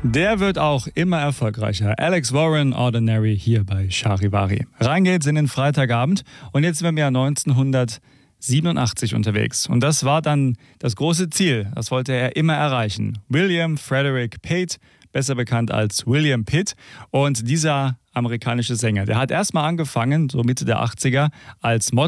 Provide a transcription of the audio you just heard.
Der wird auch immer erfolgreicher. Alex Warren, Ordinary, hier bei Charivari. Rein geht's in den Freitagabend und jetzt sind wir im Jahr 1987 unterwegs. Und das war dann das große Ziel, das wollte er immer erreichen. William Frederick Pate, besser bekannt als William Pitt. Und dieser amerikanische Sänger, der hat erstmal angefangen, so Mitte der 80er, als